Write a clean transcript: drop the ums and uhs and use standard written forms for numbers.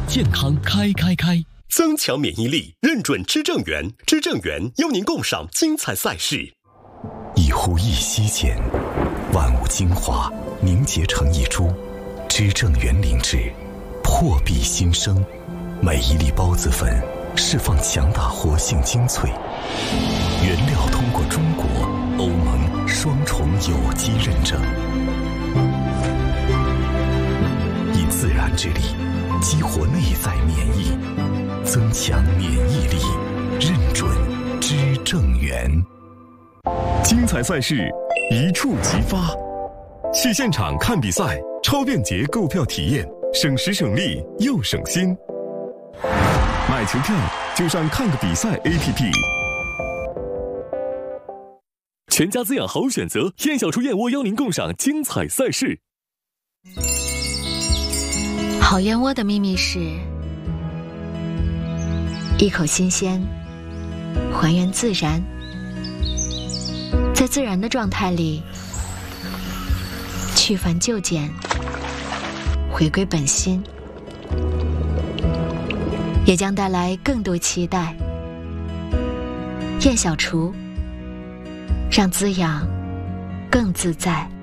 健康开！ 增强免疫力，认准知正源。知正源邀您共赏精彩赛事。 一呼一吸间，万物精华凝结成一株。知正源灵芝，破壁新生。每一粒孢子粉释放强大活性精粹，原料通过中国、欧盟双重有机认证，以自然之力激活内在免疫，增强免疫力，认准知正源。 精彩赛事一触即发，去现场看比赛，超便捷购票体验，省时省力又省心。买球票就上看个比赛 APP。全家滋养好选择，燕小厨燕窝邀您共赏精彩赛事。 好燕窝的秘密是一口新鲜，还原自然，在自然的状态里去繁就简，回归本心，也将带来更多期待。燕小厨，让滋养更自在。